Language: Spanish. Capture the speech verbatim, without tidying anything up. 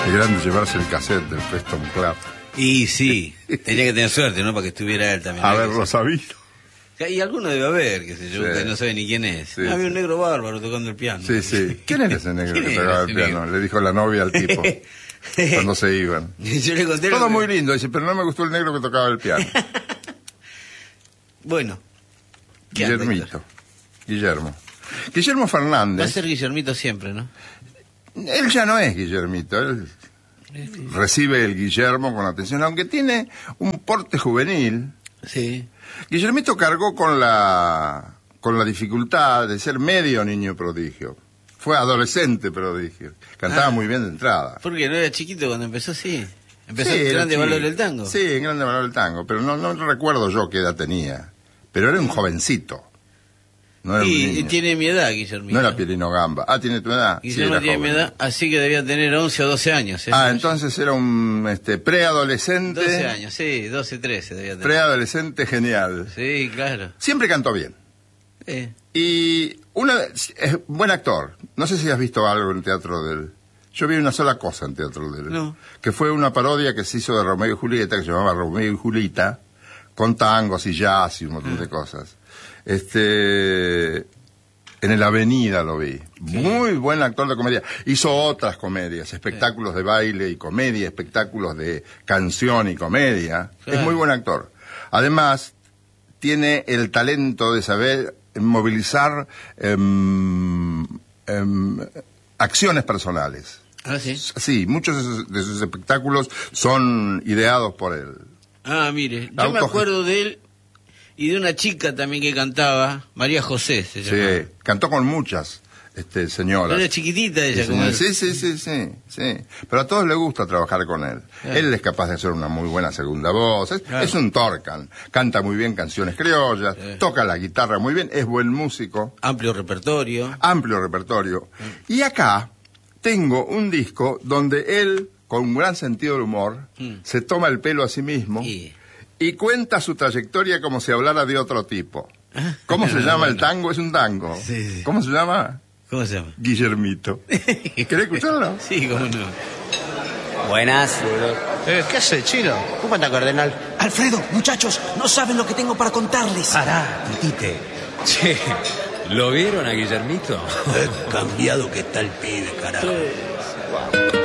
Qué grande llevarse el cassette del Preston Club. Y sí, tenía que tener suerte, ¿no? Para que estuviera él también. Haberlo sabido. Y alguno debe haber, qué sé yo, Sí. que no sabe ni quién es. Sí, Ah, había sí. un negro bárbaro tocando el piano. Sí, sí. ¿Quién era ese negro ¿Quién que era tocaba ese el piano? negro? Le dijo la novia al tipo cuando se iban. Yo le conté lo Todo que- muy lindo, dice, pero no me gustó el negro que tocaba el piano. Bueno. ¿Qué Guillermito. Guillermo. Guillermo Va a Fernández. ser Guillermito siempre, ¿no? Él ya no es Guillermito, él recibe el Guillermo con atención, aunque tiene un porte juvenil. Sí. Guillermito cargó con la con la dificultad de ser medio niño prodigio. Fue adolescente prodigio. Cantaba Ah. muy bien de entrada. Porque no era chiquito cuando empezó, sí. Empezó Sí, en era Grande chico. Valor del Tango. Sí, en Grande Valor del Tango, pero no, no recuerdo yo qué edad tenía. Pero era un jovencito. No era un Y, y niño. tiene mi edad, Guillermito. No era Pielino Gamba. Ah, ¿tiene tu edad? Sí, Guillermo era tiene mi joven. edad, así que debía tener once o doce años. ¿eh? Ah, entonces era un este, preadolescente. doce años, sí, doce, trece debía tener. Preadolescente genial. Sí, claro. Siempre cantó bien. Eh. Y una, es buen actor. No sé si has visto algo en teatro de él. Yo vi una sola cosa en teatro de él. No. Que fue una parodia que se hizo de Romeo y Julieta, que se llamaba Romeo y Julieta, con tangos y jazz y un montón de cosas. Este, en el Avenida lo vi. Muy buen actor de comedia. Hizo otras comedias, espectáculos de baile y comedia, espectáculos de canción y comedia. Claro. Es muy buen actor. Además, tiene el talento de saber movilizar em, em, acciones personales. Ah, sí. Sí, muchos de sus, de sus espectáculos son ideados por él. Ah, mire, La yo me auto- acuerdo de él y de una chica también que cantaba, María José se llama. Sí, cantó con muchas este, señoras. Era chiquitita Sí, ella. como señor. él. sí, sí, sí, sí, sí. Pero a todos les gusta trabajar con él. Claro. Él es capaz de hacer una muy buena segunda voz. Es, Claro. es un torcan. Canta muy bien canciones criollas, Sí. toca la guitarra muy bien, es buen músico, Amplio repertorio. amplio repertorio. Y acá tengo un disco donde él, con un gran sentido del humor, Mm. se toma el pelo a sí mismo Y- y cuenta su trayectoria como si hablara de otro tipo. ¿Cómo se llama el tango? Es un tango. Sí, sí. ¿Cómo se llama? ¿Cómo se llama? Guillermito. ¿Querés escucharlo? Sí, cómo no. Buenas. Eh, ¿Qué hace, Chino? ¿Cómo anda, cardenal? Alfredo, muchachos, no saben lo que tengo para contarles. Pará, Tite. Che, ¿lo vieron a Guillermito? Qué cambiado que está el pibe, carajo.